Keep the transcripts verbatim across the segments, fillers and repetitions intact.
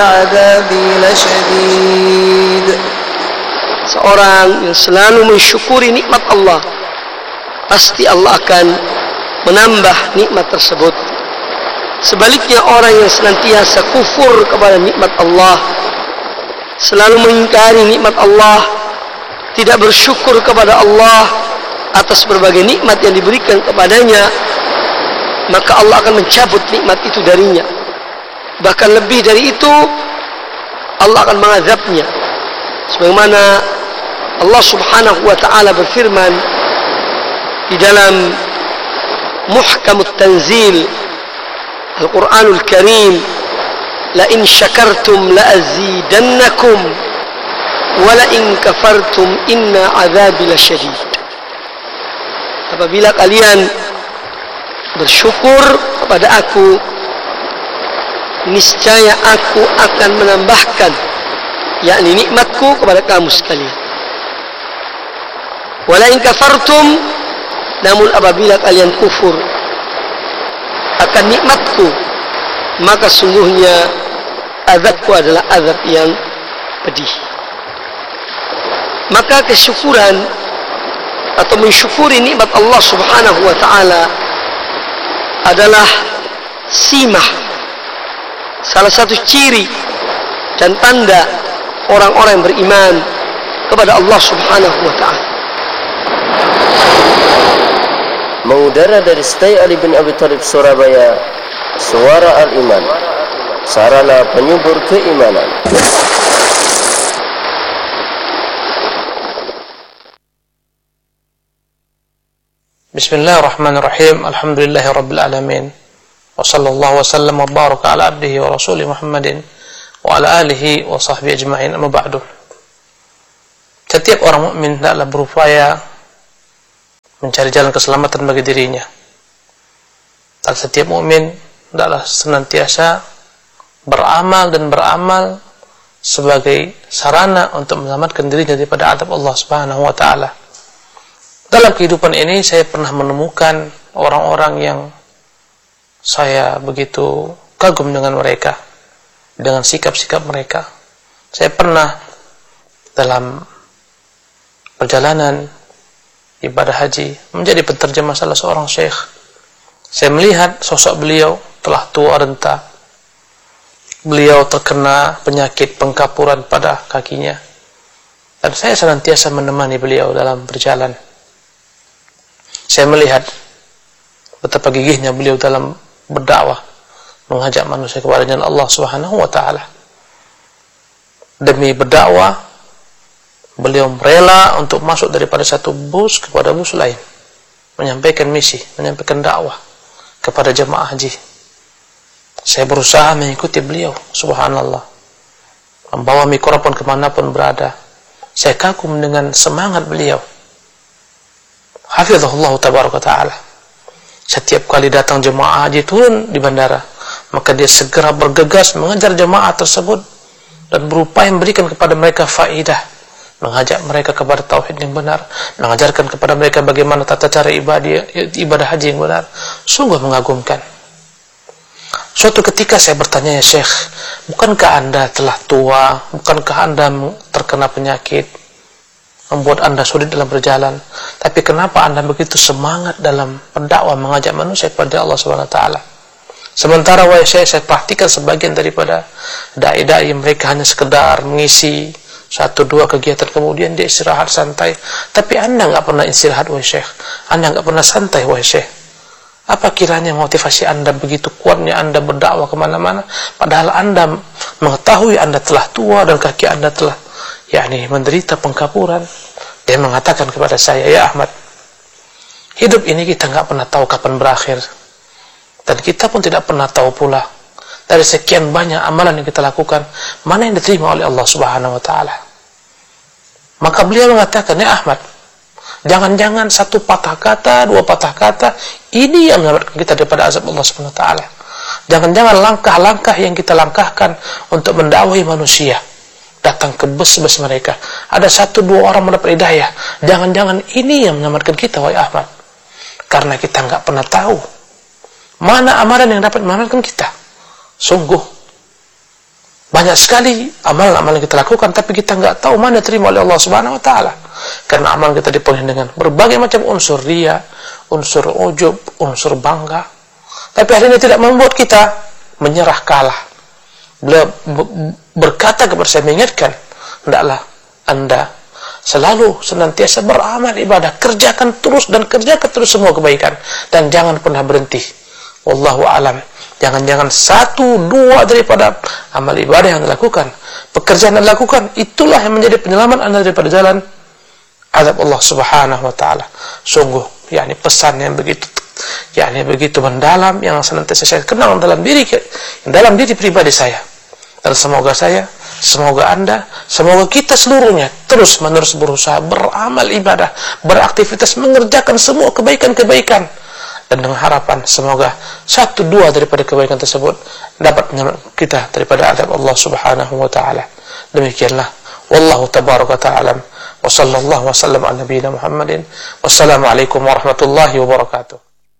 'adzabi lasyadid. Seorang yang selalu mensyukuri nikmat Allah, pasti Allah akan menambah nikmat tersebut. Sebaliknya orang yang senantiasa kufur kepada nikmat Allah, selalu mengingkari nikmat Allah, tidak bersyukur kepada Allah atas berbagai nikmat yang diberikan kepadanya, maka Allah akan mencabut nikmat itu darinya. Bahkan lebih dari itu, Allah akan mengazabnya. Sebagaimana Allah Subhanahu wa ta'ala berfirman di dalam Muhkamut Tanzil Al-Quranul Karim, la in syakartum la azidannakum wa la in kafartum inna azabi lasyadid. Apabila kalian bersyukur kepada aku, niscaya aku akan menambahkan, yakni nikmatku kepada kamu sekalian. Wa la in kafartum, namun apabila kalian kufur akan nikmatku, maka sungguhnya azabku adalah azab yang pedih. Maka kesyukuran atau mensyukuri nikmat Allah Subhanahu wa ta'ala adalah simah, salah satu ciri dan tanda orang-orang yang beriman kepada Allah Subhanahu wa ta'ala. Mengudara dari Stay Ali bin Abi Thalib Surabaya, Suara Al-Iman, sarana penyubur keimanan. Bismillahirrahmanirrahim. Alhamdulillahi rabbil alamin. Wa sallallahu wa sallam wa baraka ala abdihi wa rasulih Muhammadin wa ala alihi wa sahbihi ajma'in. Amma ba'du. Setiap orang mukmin hendaklah berupaya mencari jalan keselamatan bagi dirinya. Dan setiap mukmin hendaklah senantiasa beramal dan beramal sebagai sarana untuk menyelamatkan dirinya daripada azab Allah Subhanahu wa ta'ala. Dalam kehidupan ini saya pernah menemukan orang-orang yang saya begitu kagum dengan mereka, dengan sikap-sikap mereka. Saya pernah dalam perjalanan ibadah haji menjadi penterjemah salah seorang syekh. Saya melihat sosok beliau telah tua renta. Beliau terkena penyakit pengkapuran pada kakinya, dan saya senantiasa menemani beliau dalam berjalan. Saya melihat betapa gigihnya beliau dalam berdakwah, mengajak manusia kepada jalan Allah Subhanahu wa ta'ala. Demi berdakwah, beliau rela untuk masuk daripada satu bus kepada bus lain, menyampaikan misi, menyampaikan dakwah kepada jemaah haji. Saya berusaha mengikuti beliau, subhanallah, membawa mikrofon kemanapun berada. Saya kagum dengan semangat beliau. Hafizahullah tabaraka ta'ala. Setiap kali datang jemaah haji turun di bandara, maka dia segera bergegas mengejar jemaah tersebut dan berupaya memberikan kepada mereka faedah, mengajak mereka kepada tauhid yang benar, mengajarkan kepada mereka bagaimana tata cara ibadah, ibadah haji yang benar. Sungguh mengagumkan. Suatu ketika saya bertanya, ya Syekh, bukankah Anda telah tua? Bukankah Anda terkena penyakit membuat Anda sulit dalam berjalan? Tapi kenapa Anda begitu semangat dalam berdakwah, mengajak manusia kepada Allah Subhanahu wa ta'ala? Sementara wahai Syekh, saya perhatikan sebagian daripada dai-dai mereka hanya sekedar mengisi satu dua kegiatan, kemudian dia istirahat santai. Tapi Anda enggak pernah istirahat, wahai Syekh. Anda enggak pernah santai, wahai Syekh. Apa kiranya motivasi Anda begitu kuatnya Anda berdakwah kemana-mana, padahal Anda mengetahui Anda telah tua dan kaki Anda telah yakni menderita pengkapuran? Dia mengatakan kepada saya, ya Ahmad, hidup ini kita enggak pernah tahu kapan berakhir, dan kita pun tidak pernah tahu pula dari sekian banyak amalan yang kita lakukan, mana yang diterima oleh Allah Subhanahu wa ta'ala. Maka beliau mengatakan, ya Ahmad, jangan-jangan satu patah kata, dua patah kata, ini yang menyelamatkan kita daripada azab Allah Subhanahu wa ta'ala. Jangan-jangan langkah-langkah yang kita langkahkan untuk mendakwahi manusia, datang ke bus-bus mereka, ada satu dua orang mendapat hidayah, jangan-jangan ini yang menyelamatkan kita, wahai Ahmad. Karena kita enggak pernah tahu mana amalan yang dapat menyelamatkan kita. Sungguh Banyak sekali amalan-amalan yang kita lakukan, tapi kita nggak tahu mana terima oleh Allah Subhanahu Wa Taala. Karena amalan kita dipenuhi dengan berbagai macam unsur riya, unsur ujub, unsur bangga. Tapi hal ini tidak membuat kita menyerah kalah. Beliau berkata kepada saya, mengingatkan, hendaklah Anda selalu senantiasa beramal ibadah, kerjakan terus dan kerjakan terus semua kebaikan, dan jangan pernah berhenti. Wallahu alam. Jangan-jangan satu dua daripada amal ibadah yang dilakukan, pekerjaan yang dilakukan, itulah yang menjadi penyelamat Anda daripada jalan azab Allah Subhanahu Wa Taala. Sungguh, yakni pesan yang begitu, yakni begitu mendalam, yang senantiasa saya kenal dalam diri, dalam diri pribadi saya. Dan semoga saya, semoga Anda, semoga kita seluruhnya terus menerus berusaha beramal ibadah, beraktivitas, mengerjakan semua kebaikan-kebaikan. Dan dengan harapan semoga satu dua daripada kebaikan tersebut dapat menyelamatkan kita daripada azab Allah Subhanahu Wa Taala. Demikianlah, wallahu tabaraka ta'ala, wa sallallahu wa sallam ala nabiyina Muhammadin. Wassalamualaikum warahmatullahi wabarakatuh.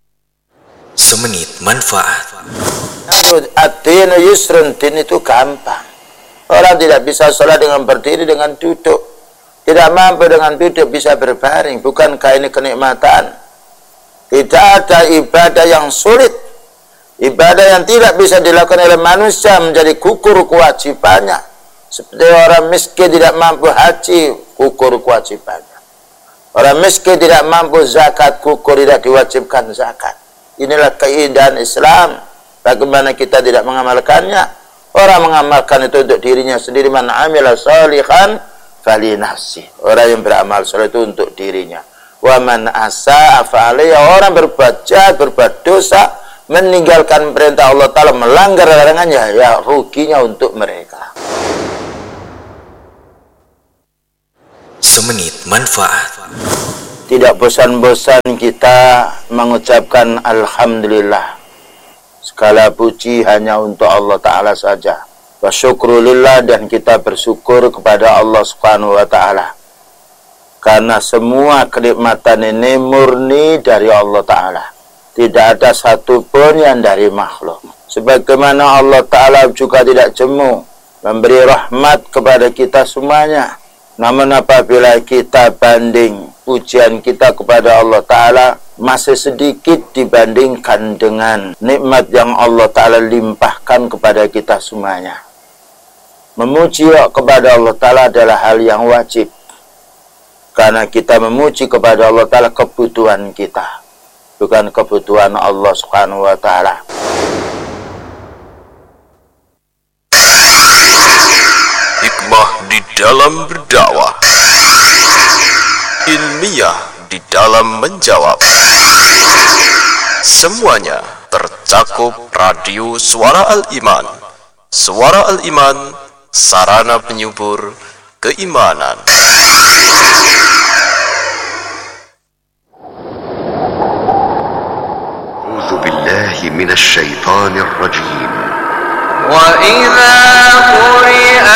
Semenit manfaat. Ad-dinu yusrun, din itu gampang. Orang tidak bisa sholat dengan berdiri, dengan duduk. Tidak mampu dengan duduk, bisa berbaring. Bukankah ini kenikmatan? Tidak ada ibadah yang sulit. Ibadah yang tidak bisa dilakukan oleh manusia menjadi gugur kewajibannya. Seperti orang miskin tidak mampu haji, gugur kewajibannya. Orang miskin tidak mampu zakat, gugur, tidak diwajibkan zakat. Inilah keindahan Islam. Bagaimana kita tidak mengamalkannya? Orang mengamalkan itu untuk dirinya sendiri. Man amila shalihan falinafsi. Orang yang beramal saleh itu untuk dirinya. Wa man asa'a fa'alayhi. Orang berbuat jahat, berbuat dosa, meninggalkan perintah Allah Ta'ala, melanggar larangannya, ya ruginya untuk mereka. Semenit manfaat. Tidak bosan-bosan kita mengucapkan Alhamdulillah. Segala puji hanya untuk Allah Ta'ala saja. Wa syukrulillah, dan kita bersyukur kepada Allah Subhanahu Wa Ta'ala. Karena semua kenikmatan ini murni dari Allah Ta'ala. Tidak ada satupun yang dari makhluk. Sebagaimana Allah Ta'ala juga tidak jemu memberi rahmat kepada kita semuanya. Namun apabila kita banding pujian kita kepada Allah Ta'ala, masih sedikit dibandingkan dengan nikmat yang Allah Ta'ala limpahkan kepada kita semuanya. Memuji kepada Allah Ta'ala adalah hal yang wajib. Karena kita memuji kepada Allah Ta'ala kebutuhan kita, bukan kebutuhan Allah Subhanahu Wa Ta'ala. Hikmah di dalam berdakwah, ilmiah di dalam menjawab. Semuanya tercakup radio Suara Al-Iman. Suara Al-Iman, sarana penyubur keimanan. أعوذ بالله من الشيطان الرجيم وإذا قرئ